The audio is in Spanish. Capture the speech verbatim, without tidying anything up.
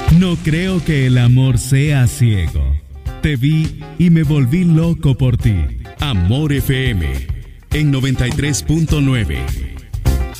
No creo que el amor sea ciego. Te vi y me volví loco por ti. Amor F M en noventa y tres punto nueve.